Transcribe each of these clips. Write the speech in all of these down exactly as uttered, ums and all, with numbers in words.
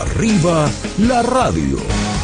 Arriba la radio.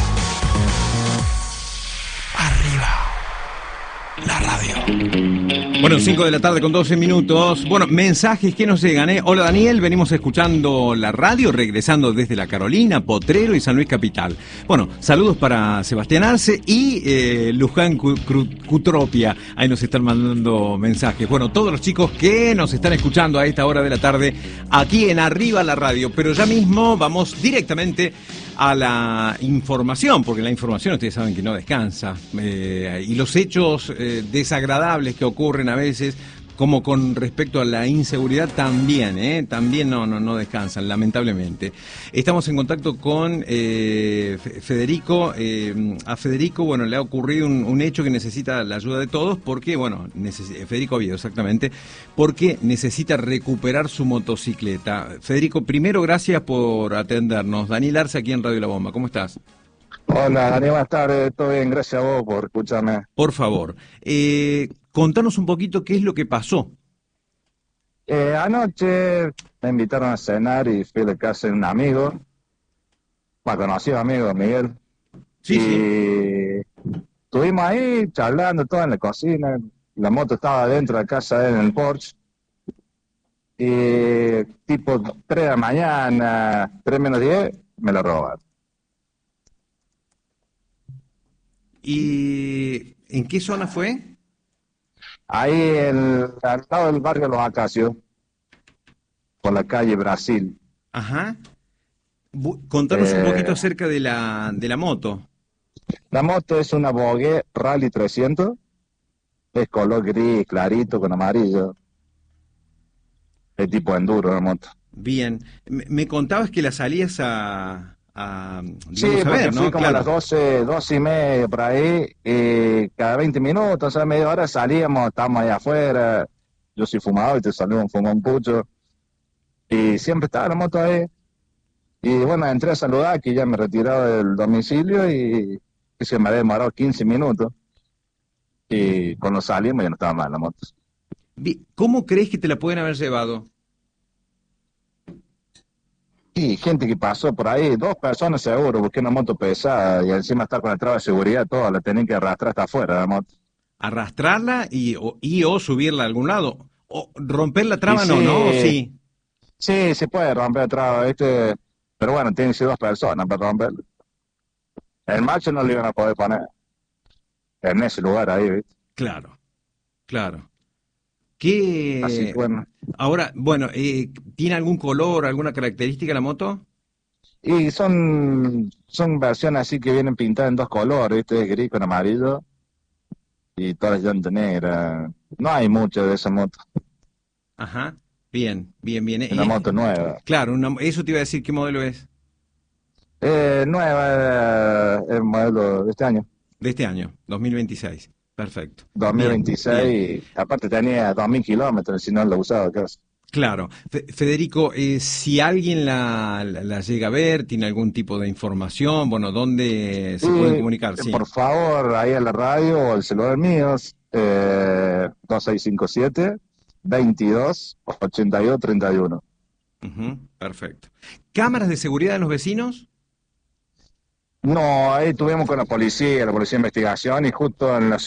Arriba la radio. Bueno, cinco de la tarde con doce minutos. Bueno, mensajes que nos llegan, ¿eh? Hola Daniel, venimos escuchando la radio, regresando desde La Carolina, Potrero y San Luis Capital. Bueno, saludos para Sebastián Arce y eh, Luján Cutropia. Ahí nos están mandando mensajes. Bueno, todos los chicos que nos están escuchando a esta hora de la tarde, aquí en Arriba la radio. Pero ya mismo vamos directamente a la información, porque la información ustedes saben que no descansa, eh, y los hechos eh, desagradables que ocurren a veces, como con respecto a la inseguridad también, ¿eh? también no, no, no descansan, lamentablemente. Estamos en contacto con eh, Federico. Eh, a Federico, bueno, le ha ocurrido un, un hecho que necesita la ayuda de todos, porque, bueno, neces- Federico Oviedo, exactamente, porque necesita recuperar su motocicleta. Federico, primero, gracias por atendernos. Daniel Arce, aquí en Radio La Bomba, ¿cómo estás? Hola, Dani, buenas tardes, todo bien, gracias a vos por escucharme. Por favor, eh, contanos un poquito qué es lo que pasó. Eh, anoche me invitaron a cenar y fui a la casa de un amigo, más conocido amigo, Miguel. Sí, y sí. estuvimos ahí charlando, todo en la cocina, la moto estaba dentro de la casa, en el porche, y tipo tres de la mañana, tres menos diez, me la robaron. ¿Y en qué zona fue? Ahí en, al lado del barrio Los Acacios, por la calle Brasil. Ajá. Bu- Contanos un Eh, poquito acerca de la, de la moto. La moto es una Vogue Rally trescientos, es color gris, clarito, con amarillo. Es tipo enduro la moto. Bien. Me, me contabas que la salías a, a Sí, digamos, a porque ver, fui ¿no? como a las Claro. doce, doce y media por ahí, y cada veinte minutos, o sea, media hora salíamos, estábamos ahí afuera. Yo soy fumador y te salimos a fumar un pucho. Y siempre estaba la moto ahí. Y bueno, entré a saludar, que ya me retiraba del domicilio y, y se me había demorado quince minutos. Y cuando salimos ya no estaba mal la moto. Vi- ¿Cómo crees que te la pueden haber llevado? Y gente que pasó por ahí, dos personas seguro, porque es una moto pesada y encima estar con el traba de seguridad, todo, la tienen que arrastrar hasta afuera la moto. ¿Arrastrarla y o, y, o subirla a algún lado? ¿O romper la Y traba? No, ¿no? ¿O sí, sí? sí, se puede romper el traba, ¿viste? Pero bueno, tienen que ser dos personas para romperlo. El macho no le iban a poder poner en ese lugar ahí, ¿viste? Claro, claro. Así que ¿Qué? bueno. Ahora, bueno, eh, ¿tiene algún color, alguna característica la moto? Y son, son versiones así que vienen pintadas en dos colores, ¿viste? Gris con amarillo y todas las llantas negras. No hay mucho de esa moto, Ajá, bien, bien, bien. es una Eh, moto nueva. claro, una- eso te iba a decir, ¿qué modelo es? Eh, nueva, eh, el modelo de este año. De este año, dos mil veintiséis. Perfecto. Bien, bien. dos mil veintiséis, aparte tenía dos mil kilómetros, si no lo usaba casi. Claro. Fe- Federico, eh, si alguien la, la, la llega a ver, tiene algún tipo de información, bueno, ¿dónde Y se pueden comunicar? eh, Sí. por favor, ahí a la radio o el celular mío, eh, dos seis cinco siete, veintidós, ochenta y dos, treinta y uno. Ujú, perfecto. ¿Cámaras de seguridad de los vecinos? No, ahí estuvimos con la policía, la policía de investigación, y justo en la